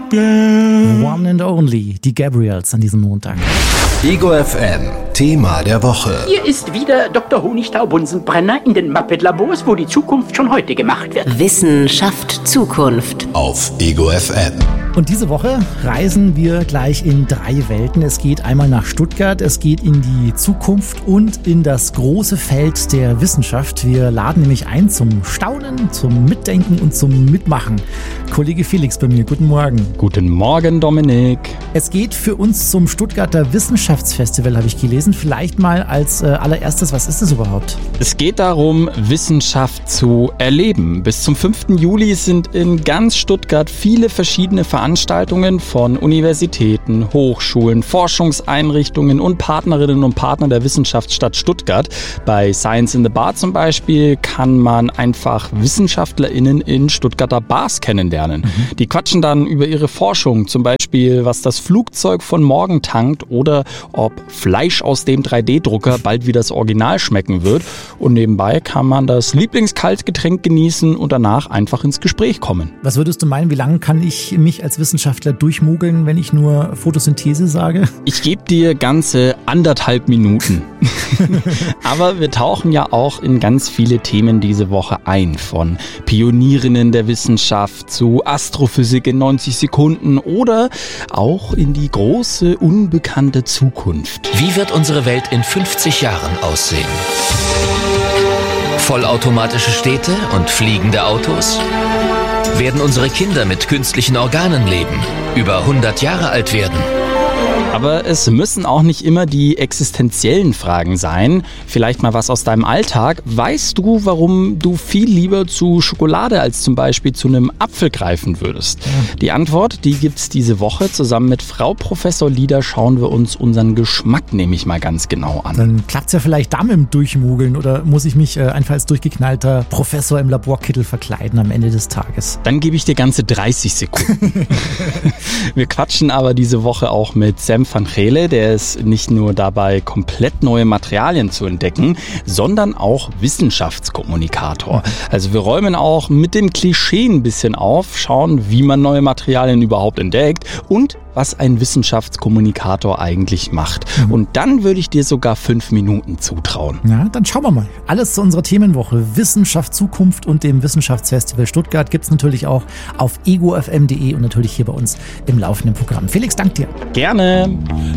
One and Only, die Gabriels an diesem Montag. Ego FM, Thema der Woche. Hier ist wieder Dr. Honigtau-Bunsenbrenner in den Muppet-Labors, wo die Zukunft schon heute gemacht wird. Wissenschaft Zukunft. Auf Ego FM. Und diese Woche reisen wir gleich in 3 Welten. Es geht einmal nach Stuttgart, es geht in die Zukunft und in das große Feld der Wissenschaft. Wir laden nämlich ein zum Staunen, zum Mitdenken und zum Mitmachen. Kollege Felix bei mir, guten Morgen. Guten Morgen, Dominik. Es geht für uns zum Stuttgarter Wissenschaftsfestival, habe ich gelesen. Vielleicht mal als allererstes, was ist das überhaupt? Es geht darum, Wissenschaft zu erleben. Bis zum 5. Juli sind in ganz Stuttgart viele verschiedene Veranstaltungen von Universitäten, Hochschulen, Forschungseinrichtungen und Partnerinnen und Partner der Wissenschaftsstadt Stuttgart. Bei Science in the Bar zum Beispiel kann man einfach WissenschaftlerInnen in Stuttgarter Bars kennenlernen. Die quatschen dann über ihre Forschung, zum Beispiel, was das Flugzeug von morgen tankt oder ob Fleisch aus dem 3D-Drucker bald wie das Original schmecken wird. Und nebenbei kann man das Lieblingskaltgetränk genießen und danach einfach ins Gespräch kommen. Was würdest du meinen, wie lange kann ich mich als Wissenschaftler durchmogeln, wenn ich nur Photosynthese sage? Ich gebe dir ganze 1,5 Minuten. Aber wir tauchen ja auch in ganz viele Themen diese Woche ein. Von Pionierinnen der Wissenschaft zu Astrophysik in 90 Sekunden oder auch in die große, unbekannte Zukunft. Wie wird unsere Welt in 50 Jahren aussehen? Vollautomatische Städte und fliegende Autos? Werden unsere Kinder mit künstlichen Organen leben, über 100 Jahre alt werden? Aber es müssen auch nicht immer die existenziellen Fragen sein. Vielleicht mal was aus deinem Alltag. Weißt du, warum du viel lieber zu Schokolade als zum Beispiel zu einem Apfel greifen würdest? Die Antwort, die gibt's diese Woche. Zusammen mit Frau Professor Lieder schauen wir uns unseren Geschmack nämlich mal ganz genau an. Dann klappt's ja vielleicht da mit dem Durchmogeln oder muss ich mich einfach als durchgeknallter Professor im Laborkittel verkleiden am Ende des Tages? Dann gebe ich dir ganze 30 Sekunden. Wir quatschen aber diese Woche auch mit Sam van Gele, der ist nicht nur dabei, komplett neue Materialien zu entdecken, sondern auch Wissenschaftskommunikator. Also wir räumen auch mit dem Klischee ein bisschen auf, schauen, wie man neue Materialien überhaupt entdeckt und was ein Wissenschaftskommunikator eigentlich macht. Und dann würde ich dir sogar 5 Minuten zutrauen. Ja, dann schauen wir mal. Alles zu unserer Themenwoche Wissenschaft Zukunft und dem Wissenschaftsfestival Stuttgart gibt's natürlich auch auf egofm.de und natürlich hier bei uns im laufenden Programm. Felix, dank dir. Gerne.